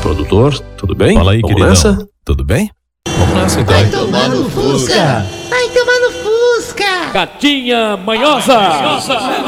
produtor, tudo bem? Fala aí, Vamos queridão. nessa? Tudo bem? Vamos nessa então. Vai tomar no Fusca! Vai tomar no Fusca! Gatinha manhosa.